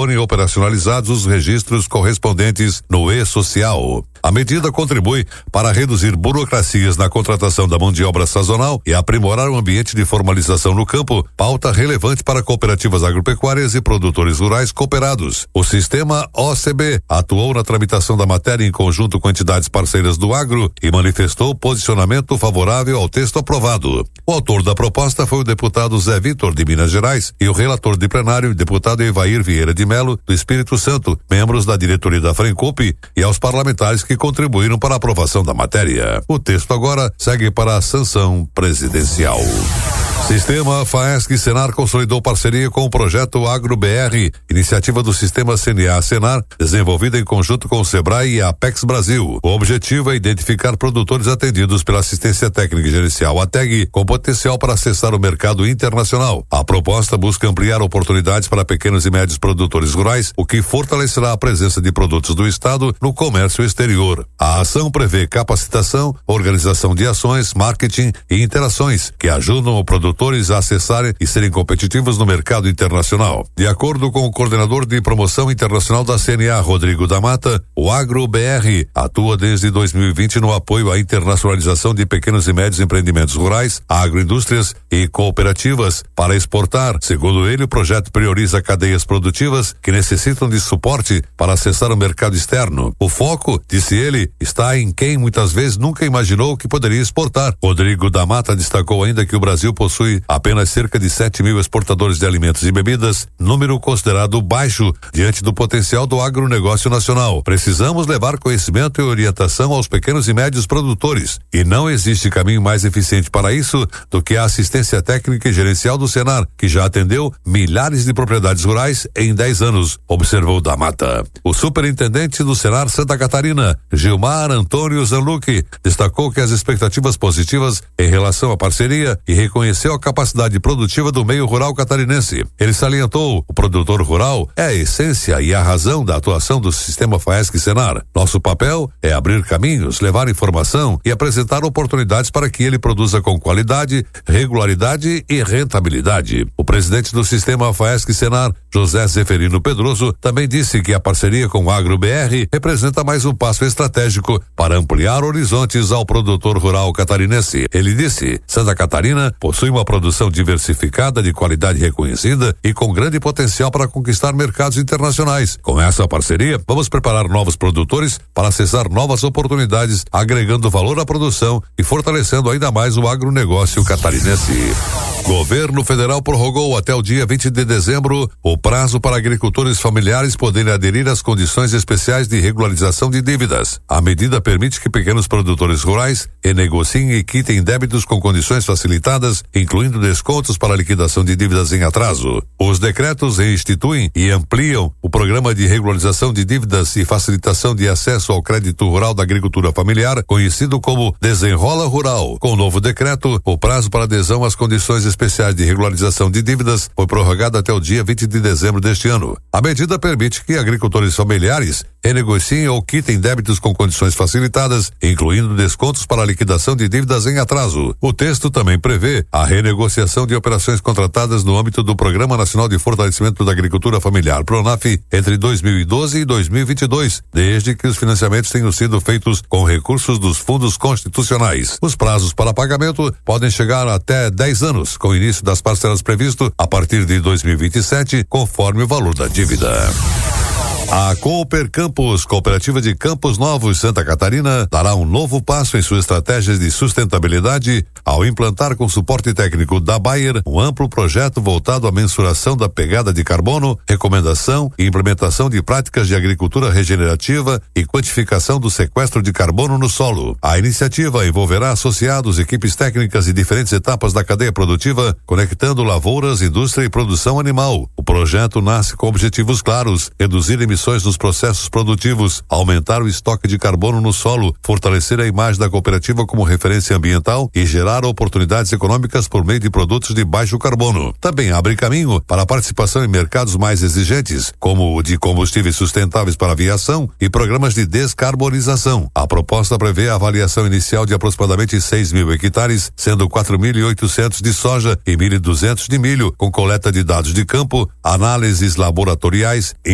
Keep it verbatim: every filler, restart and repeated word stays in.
forem operacionalizados os registros correspondentes no e-social. A medida contribui para reduzir burocracias na contratação da mão de obra sazonal e aprimorar o ambiente de formalização no campo, pauta relevante para cooperativas agropecuárias e produtores rurais cooperados. O sistema O C B atuou na tramitação da matéria em conjunto com entidades parceiras do agro e manifestou posicionamento favorável ao texto aprovado. O autor da proposta foi o deputado Zé Vitor, de Minas Gerais, e o relator de plenário, deputado Evair Vieira de Melo, do Espírito Santo, membros da diretoria da Frencup, e aos parlamentares que contribuíram para a aprovação da matéria. O texto agora segue para a sanção presidencial. Sistema Faesc Senar consolidou parceria com o projeto Agro B R, iniciativa do Sistema C N A Senar, desenvolvida em conjunto com o Sebrae e a Apex Brasil. O objetivo é identificar produtores atendidos pela assistência técnica e gerencial A T E G com potencial para acessar o mercado internacional. A proposta busca ampliar oportunidades para pequenos e médios produtores rurais, o que fortalecerá a presença de produtos do Estado no comércio exterior. A ação prevê capacitação, organização de ações, marketing e interações que ajudam o produtor a acessarem e serem competitivos no mercado internacional. De acordo com o coordenador de promoção internacional da C N A, Rodrigo da Mata, o Agro B R atua desde dois mil e vinte no apoio à internacionalização de pequenos e médios empreendimentos rurais, agroindústrias e cooperativas para exportar. Segundo ele, o projeto prioriza cadeias produtivas que necessitam de suporte para acessar o mercado externo. O foco, disse ele, está em quem muitas vezes nunca imaginou que poderia exportar. Rodrigo da Mata destacou ainda que o Brasil possui apenas cerca de sete mil exportadores de alimentos e bebidas, número considerado baixo diante do potencial do agronegócio nacional. Precisamos levar conhecimento e orientação aos pequenos e médios produtores, e não existe caminho mais eficiente para isso do que a assistência técnica e gerencial do Senar, que já atendeu milhares de propriedades rurais em dez anos, observou da Mata. O superintendente do Senar Santa Catarina, Gilmar Antônio Zanlucchi, destacou que as expectativas positivas em relação à parceria e reconheceu a capacidade produtiva do meio rural catarinense. Ele salientou: o produtor rural é a essência e a razão da atuação do sistema Faesc Senar. Nosso papel é abrir caminhos, levar informação e apresentar oportunidades para que ele produza com qualidade, regularidade e rentabilidade. O presidente do sistema Faesc Senar, José Zeferino Pedroso, também disse que a parceria com o Agro B R representa mais um passo estratégico para ampliar horizontes ao produtor rural catarinense. Ele disse: Santa Catarina possui uma produção diversificada, de qualidade reconhecida e com grande potencial para conquistar mercados internacionais. Com essa parceria, vamos preparar novos produtores para acessar novas oportunidades, agregando valor à produção e fortalecendo ainda mais o agronegócio catarinense. Governo federal prorrogou até o dia vinte de dezembro o prazo para agricultores familiares poderem aderir às condições especiais de regularização de dívidas. A medida permite que pequenos produtores rurais renegociem e quitem débitos com condições facilitadas, incluindo descontos para liquidação de dívidas em atraso. Os decretos reinstituem e ampliam o programa de regularização de dívidas e facilitação de acesso ao crédito rural da agricultura familiar, conhecido como Desenrola Rural. Com o novo decreto, o prazo para adesão às condições especiais de regularização de dívidas foi prorrogado até o dia vinte de dezembro deste ano. A medida permite que agricultores familiares renegociem ou quitem débitos com condições facilitadas, incluindo descontos para liquidação de dívidas em atraso. O texto também prevê a renegociação de operações contratadas no âmbito do Programa Nacional de Fortalecimento da Agricultura Familiar, PRONAF, entre dois mil e doze e dois mil e vinte e dois, desde que os financiamentos tenham sido feitos com recursos dos fundos constitucionais. Os prazos para pagamento podem chegar até dez anos, com o início das parcelas previsto a partir de dois mil e vinte e sete, conforme o valor da dívida. A Cooper Campos, Cooperativa de Campos Novos, Santa Catarina, dará um novo passo em suas estratégias de sustentabilidade ao implantar com suporte técnico da Bayer um amplo projeto voltado à mensuração da pegada de carbono, recomendação e implementação de práticas de agricultura regenerativa e quantificação do sequestro de carbono no solo. A iniciativa envolverá associados, equipes técnicas e diferentes etapas da cadeia produtiva, conectando lavouras, indústria e produção animal. O projeto nasce com objetivos claros: reduzir emissões nos processos produtivos, aumentar o estoque de carbono no solo, fortalecer a imagem da cooperativa como referência ambiental e gerar oportunidades econômicas por meio de produtos de baixo carbono. Também abre caminho para a participação em mercados mais exigentes, como o de combustíveis sustentáveis para aviação e programas de descarbonização. A proposta prevê a avaliação inicial de aproximadamente seis mil hectares, sendo quatro mil e oitocentos de soja e mil e duzentos de milho, com coleta de dados de campo, análises laboratoriais,